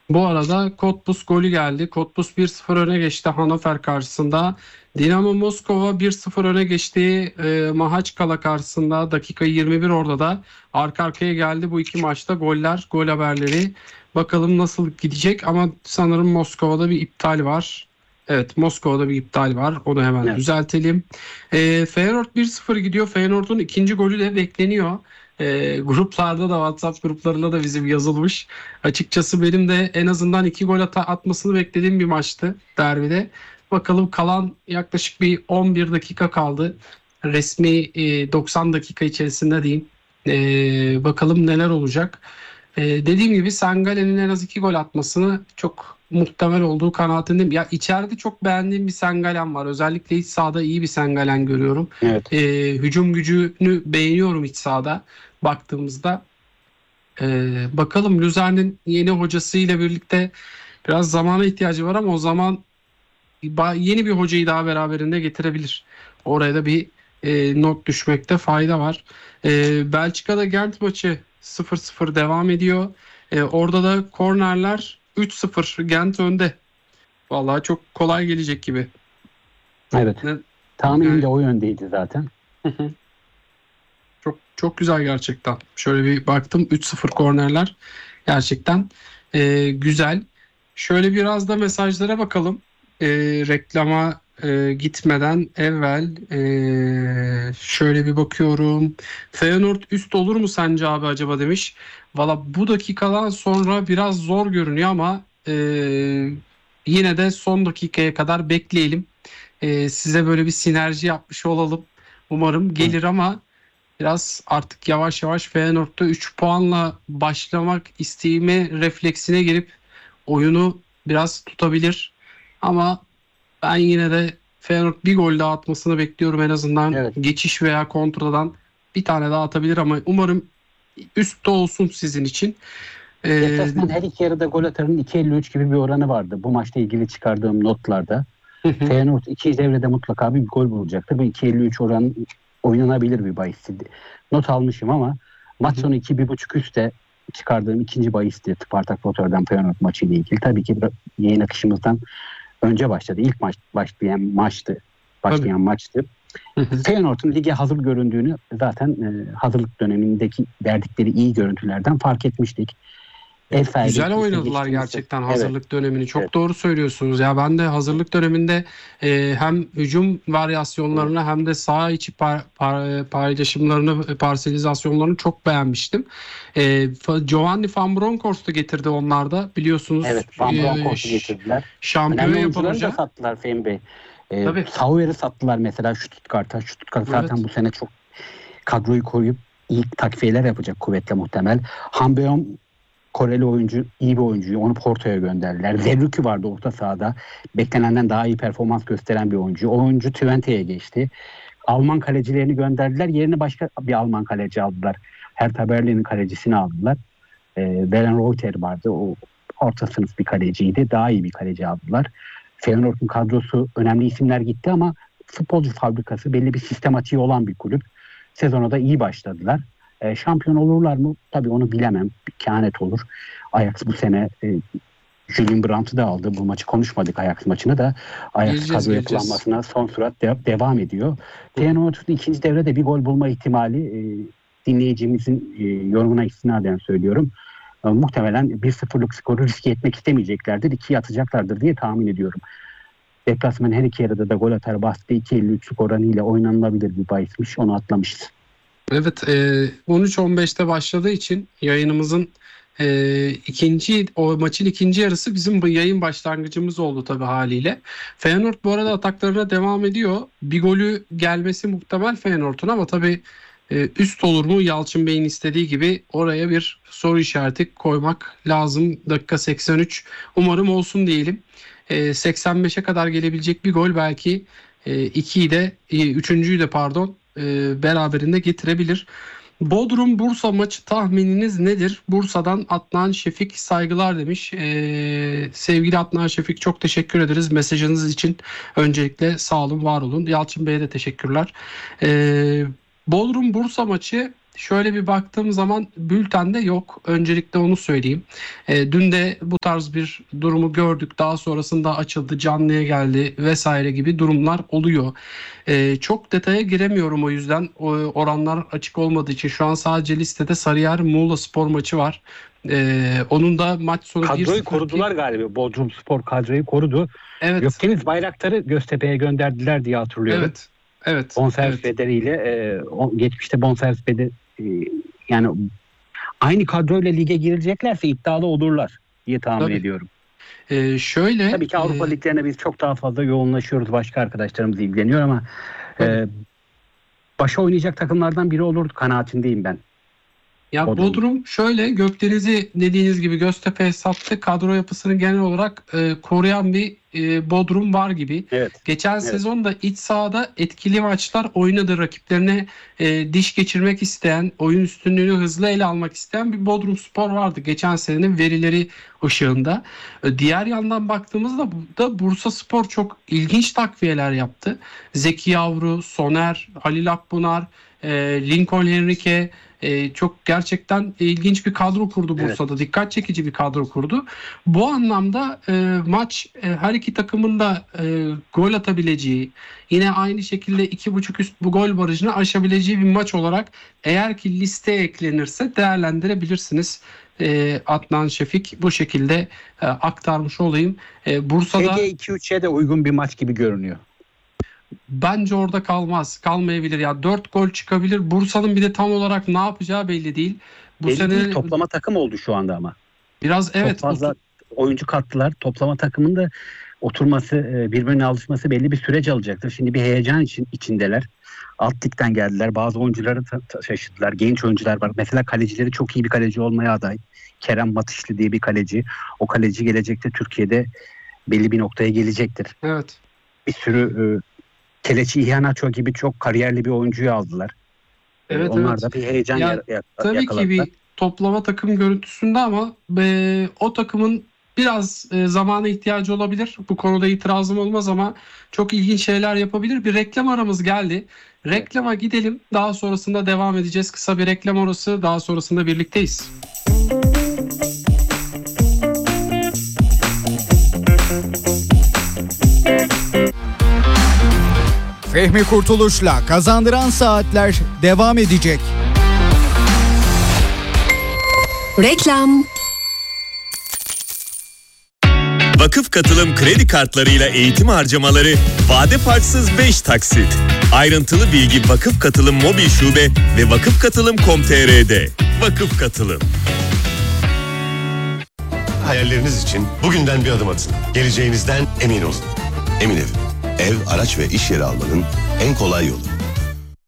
Bu arada Cottbus golü geldi. Cottbus 1-0 öne geçti Hannover karşısında. Dinamo Moskova 1-0 öne geçtiği Mahaçkala karşısında dakika 21 orada da arka arkaya geldi bu iki maçta goller, gol haberleri. Bakalım nasıl gidecek ama sanırım Moskova'da bir iptal var. Evet, Moskova'da bir iptal var. Onu hemen Evet. düzeltelim. Feyenoord 1-0 gidiyor. Feyenoord'un ikinci golü de bekleniyor. Gruplarda da WhatsApp gruplarında da bizim yazılmış. Açıkçası benim de en azından iki gol atmasını beklediğim bir maçtı derbide. Bakalım kalan yaklaşık bir 11 dakika kaldı. Resmi 90 dakika içerisinde diyeyim. Bakalım neler olacak. Dediğim gibi Sangale'nin en az iki gol atmasını çok muhtemel olduğu kanaatindeyim. Ya içeride çok beğendiğim bir Sangalen var. Özellikle iç sahada iyi bir Sangalen görüyorum. Evet. Hücum gücünü beğeniyorum iç sahada baktığımızda. Bakalım Luzern'in yeni hocasıyla birlikte biraz zamana ihtiyacı var ama o zaman yeni bir hocayı daha beraberinde getirebilir. Oraya da bir not düşmekte fayda var. Belçika'da Gent maçı 0-0 devam ediyor. Orada da kornerler 3-0 Gent önde. Vallahi çok kolay gelecek gibi. Evet. Ne- Tahminim Yani, de o yöndeydi zaten. çok çok güzel gerçekten. Şöyle bir baktım 3-0 kornerler gerçekten güzel. Şöyle biraz da mesajlara bakalım. Reklama gitmeden evvel şöyle bir bakıyorum. Feyenoord üst olur mu sence abi acaba demiş. Valla bu dakikadan sonra biraz zor görünüyor ama yine de son dakikaya kadar bekleyelim. Size böyle bir sinerji yapmış olalım. Umarım Evet. gelir ama biraz artık yavaş yavaş Feyenoord'da 3 puanla başlamak isteğime refleksine girip oyunu biraz tutabilir. Ama ben yine de Feyenoord bir gol daha atmasını bekliyorum en azından Evet. geçiş veya kontradan bir tane daha atabilir ama umarım üstte olsun sizin için. Ee, Deplasman her iki yarıda gol atarın 2.53 gibi bir oranı vardı. Bu maçla ilgili çıkardığım notlarda. Feyenoord iki devrede mutlaka bir gol bulacaktır. Bu 2.53 oran oynanabilir bir bahisti. Not almışım ama maç sonu 2,5 üstte çıkardığım ikinci bahisti Spartak Rotterdam Feyenoord maçı ile ilgili. Tabii ki yayın akışımızdan önce başladı. İlk maç başlayan maçtı. tabii. Başlayan maçtı. Feyenoord'un lige hazır göründüğünü zaten hazırlık dönemindeki verdikleri iyi görüntülerden fark etmiştik. Ev sahibi Güzel ise oynadılar geçtiğimiz gerçekten evet, hazırlık dönemini. evet, Çok doğru söylüyorsunuz. Ya ben de hazırlık döneminde hem hücum evet, varyasyonlarını hem de saha içi paylaşımlarını, parselizasyonlarını çok beğenmiştim. Giovanni Van Bronckhorst da getirdi onlar da. Biliyorsunuz evet. Van Bronckhorst'u getirdiler. şampiyon Önemli yapan oyuncuları da hoca. sattılar Fehmi Bey. Tabii. Sauer'i sattılar mesela Stuttgart'a. Stuttgart zaten Evet. bu sene çok kadroyu koruyup ilk takviyeler yapacak kuvvetle muhtemel. Hambeom Koreli oyuncu, iyi bir oyuncuyu. Onu Porto'ya gönderdiler. Zerrükü vardı orta sahada. Beklenenden daha iyi performans gösteren bir oyuncu. O oyuncu Twente'ye geçti. Alman kalecilerini gönderdiler. Yerine başka bir Alman kaleci aldılar. Hertha Berlin'in kalecisini aldılar. Beren Reuter vardı. O orta sınıf bir kaleciydi. Daha iyi bir kaleci aldılar. Feyenoord'un kadrosu önemli isimler gitti ama futbolcu fabrikası belli bir sistematiği olan bir kulüp. Sezona da iyi başladılar. Şampiyon olurlar mı? Tabii onu bilemem. Bir kehanet olur. Ajax bu sene Julian Brandt'ı da aldı. Bu maçı konuşmadık Ajax maçını da. Ajax Geleceğiz kadro geleceğiz. yapılanmasına son sürat devam ediyor. Feyenoord'un ikinci devrede bir gol bulma ihtimali dinleyicimizin yorumuna istinaden söylüyorum. Muhtemelen 1-0'lık skoru riske etmek istemeyeceklerdir. 2'yi atacaklardır diye tahmin ediyorum. Deplasman her iki yarıda da gol atar bastı. 2.53'lük oranıyla oynanılabilir bir bahismiş. Onu atlamışız. Evet, 13-15'te başladığı için yayınımızın o maçın ikinci yarısı bizim bu yayın başlangıcımız oldu tabii haliyle. Feyenoord bu arada ataklarına devam ediyor. Bir golü gelmesi muhtemel Feyenoord'un ama tabii üst olur mu Yalçın Bey'in istediği gibi oraya bir soru işareti koymak lazım. Dakika 83 umarım olsun diyelim. 85'e kadar gelebilecek bir gol belki 2'yi de 3.'yü de pardon beraberinde getirebilir. Bodrum Bursa maçı tahmininiz nedir? Bursa'dan Adnan Şefik saygılar demiş. Sevgili Adnan Şefik çok teşekkür ederiz mesajınız için. Öncelikle sağ olun, var olun. Yalçın Bey'e de teşekkürler. Bodrum Bursa maçı şöyle bir baktığım zaman bültende yok. Öncelikle onu söyleyeyim. Dün de bu tarz bir durumu gördük. Daha sonrasında açıldı, canlıya geldi vesaire gibi durumlar oluyor. Çok detaya giremiyorum o yüzden. Oranlar açık olmadığı için şu an sadece listede Sarıyer Muğla Spor maçı var. Onun da maç sonu Kadroyu 1-0 korudular galiba. Bodrumspor kadroyu korudu. Evet. Gökdeniz Bayraktar'ı Göztepe'ye gönderdiler diye hatırlıyorum. Evet. Evet. Bonservis Evet. bedeliyle geçmişte bonservis bedeli yani aynı kadroyla lige gireceklerse iddialı olurlar diye tahmin Tabii. ediyorum. Şöyle Tabii ki Avrupa liglerine biz çok daha fazla yoğunlaşıyoruz. Başka arkadaşlarımız ilgileniyor ama başa oynayacak takımlardan biri olur kanaatindeyim ben. ya Bodrum şöyle, Gökdeniz'i dediğiniz gibi Göztepe'ye sattı. Kadro yapısını genel olarak koruyan bir Bodrum var gibi. Evet. Geçen sezon da iç sahada etkili maçlar oynadı. Rakiplerine diş geçirmek isteyen, oyun üstünlüğünü hızlı ele almak isteyen bir Bodrumspor vardı. Geçen senenin verileri ışığında. Diğer yandan baktığımızda da Bursaspor çok ilginç takviyeler yaptı. Zeki Yavru, Soner, Halil Akbunar, Lincoln Henrique, çok gerçekten ilginç bir kadro kurdu Bursa'da. Evet. Dikkat çekici bir kadro kurdu. Bu anlamda maç her iki takımın da gol atabileceği, yine aynı şekilde 2.5 üst bu gol barajını aşabileceği bir maç olarak eğer ki listeye eklenirse değerlendirebilirsiniz. Adnan Şefik bu şekilde aktarmış olayım. Bursa'da Ege 2-3'e de uygun bir maç gibi görünüyor. Bence orada kalmaz. Kalmayabilir ya. 4 gol çıkabilir. Bursa'nın bir de tam olarak ne yapacağı belli değil. Bu sene değil, toplama takım oldu şu anda ama. Biraz evet. Çok fazla oyuncu kattılar. Toplama takımın da oturması, birbirine alışması belli bir süreç alacaktır. Şimdi bir heyecan içindeler. Alt ligden geldiler. Bazı oyuncuları şaşırdılar. Genç oyuncular var. Mesela kalecileri çok iyi bir kaleci olmaya aday. Kerem Matışlı diye bir kaleci. O kaleci gelecekte Türkiye'de belli bir noktaya gelecektir. Evet. Bir sürü Kelechi Iheanacho gibi çok kariyerli bir oyuncuyu aldılar. Evet, onlar da bir heyecan tabii yakaladılar. ki bir toplama takım görüntüsünde ama o takımın biraz zamana ihtiyacı olabilir. Bu konuda itirazım olmaz ama çok ilginç şeyler yapabilir. Bir reklam aramız geldi. Reklama gidelim. Daha sonrasında devam edeceğiz. Kısa bir reklam arası. Daha sonrasında birlikteyiz. Fehmi Kurtuluş'la Kazandıran Saatler devam edecek. Reklam. Vakıf Katılım kredi kartlarıyla eğitim harcamaları vade farksız 5 taksit. Ayrıntılı bilgi Vakıf Katılım mobil şube ve vakıfkatılım.com.tr'de. Vakıf Katılım. Hayalleriniz için bugünden bir adım atın. Geleceğinizden emin olun. Emin Ev, ev, araç ve iş yeri almanın en kolay yolu.